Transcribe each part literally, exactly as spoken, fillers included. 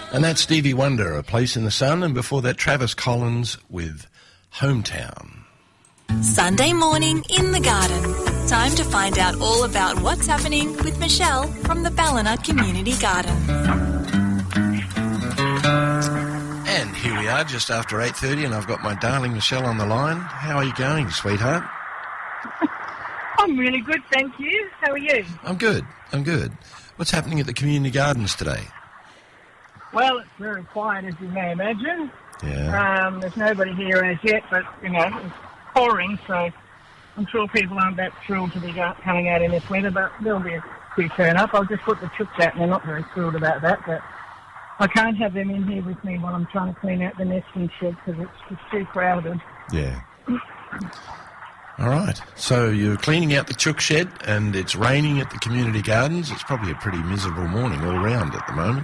And that's Stevie Wonder, A Place in the Sun, and before that Travis Collins with Hometown. Sunday morning in the garden. Time to find out all about what's happening with Michelle from the Ballina Community Garden. And here we are just after eight thirty and I've got my darling Michelle on the line. How are you going, sweetheart? I'm really good, thank you. How are you? I'm good, I'm good. What's happening at the community gardens today? Well, it's very quiet, as you may imagine. Yeah. Um, there's nobody here as yet, but, you know, it's pouring, so I'm sure people aren't that thrilled to be go- coming out in this weather, but there'll be a quick turn up. I'll just put the chooks out, and they're not very thrilled about that, but I can't have them in here with me while I'm trying to clean out the nesting shed because it's just too crowded. Yeah. All right. So you're cleaning out the chook shed and it's raining at the community gardens. It's probably a pretty miserable morning all round at the moment.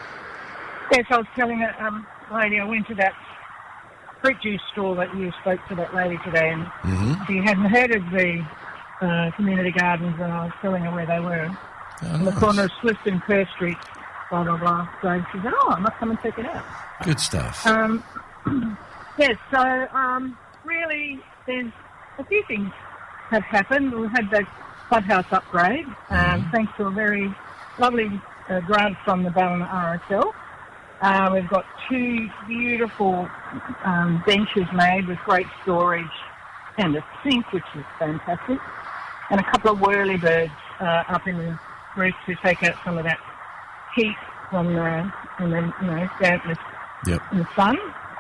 Yes, I was telling a um, lady, I went to that fruit juice store that you spoke to that lady today, and Mm-hmm. she hadn't heard of the uh, community gardens, and I was telling her where they were. Oh, On the nice. corner of Swift and Kerr Street, blah, blah, blah. So she said, oh, I must come and check it out. Good stuff. Um, yes, so um, really there's a few things have happened. We've had the clubhouse upgrade, um, thanks to a very lovely uh, grant from the Ballina R S L. Uh, we've got two beautiful um, benches made with great storage and a sink, which is fantastic, and a couple of whirlybirds uh, up in the roof to take out some of that heat from the, from the you know, dampness Yep. in the sun.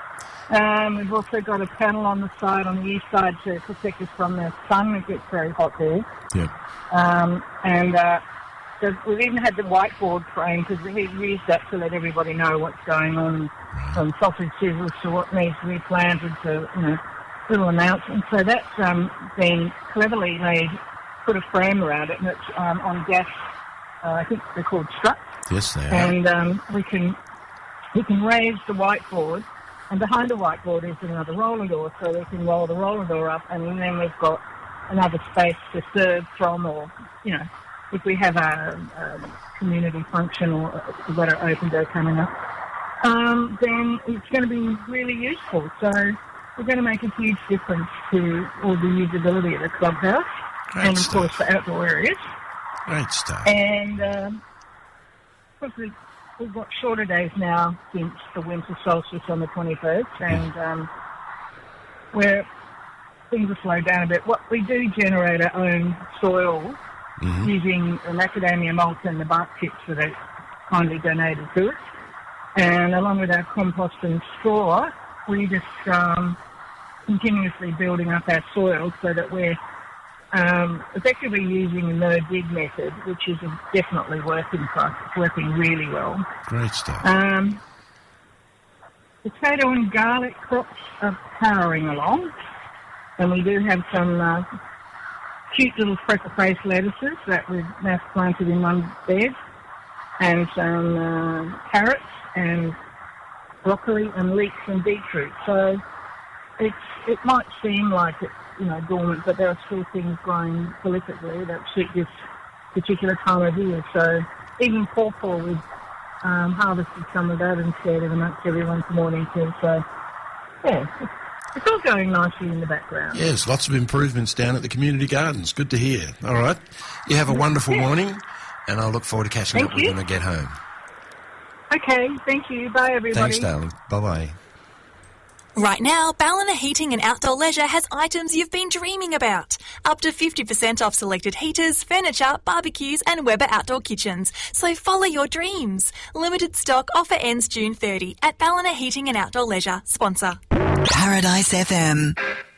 Um, we've also got a panel on the side, on the east side, to protect us from the sun. It gets very hot there. Yep. Um, and uh, so we've even had the whiteboard frame because we used that to let everybody know what's going on, from sausage sizzles to what needs to be planted to, you know, little announcements. So that's um, been cleverly made, put a frame around it, and it's um, on gas, uh, I think they're called struts. Yes, they are. And um, we can we can raise the whiteboard, and behind the whiteboard is another roller door, so we can roll the roller door up, and then we've got another space to serve from, or, you know, if we have a, a community function or we've got an open day coming up, um, then it's going to be really useful. So we're going to make a huge difference to all the usability of the clubhouse. Great and, of stuff. course, the outdoor areas. Great stuff. And um, of course, we've, we've got shorter days now since the winter solstice on the twenty-first, and um, where things have slowed down a bit. What we do generate our own soil Mm-hmm. using the macadamia malt and the bark chips that are kindly donated to us. And along with our compost and straw, we just um, continuously building up our soil so that we're um, effectively using the no-dig method, which is definitely working for us. It's working really well. Great stuff. Um, potato and garlic crops are powering along, and we do have some uh, cute little freckle-faced lettuces that we've mass planted in one bed, and some uh, carrots and broccoli and leeks and beetroot. So it's it might seem like it's, you know, dormant, but there are still things growing prolifically that suit this particular time of year. So even pawpaw, we've um, harvested some of that and shared it amongst everyone this morning too. So yeah, it's, it's all going nicely in the background. Yes, lots of improvements down at the community gardens. Good to hear. All right. You have a wonderful Yeah. morning, and I look forward to catching Thank up with you. you when I get home. Okay, thank you. Bye, everybody. Thanks, darling. Bye-bye. Right now, Ballina Heating and Outdoor Leisure has items you've been dreaming about. Up to fifty percent off selected heaters, furniture, barbecues and Weber outdoor kitchens. So follow your dreams. Limited stock offer ends June thirtieth at Ballina Heating and Outdoor Leisure. Sponsor. Paradise F M.